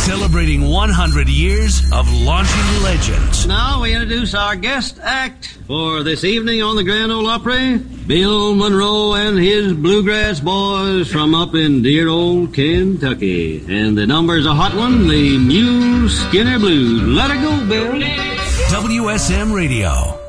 Celebrating 100 years of launching legends. Now we introduce our guest act for this evening on the Grand Ole Opry, Bill Monroe and his Bluegrass Boys from up in dear old Kentucky. And the number's a hot one, the Mule Skinner Blues. Let her go, Bill. WSM Radio.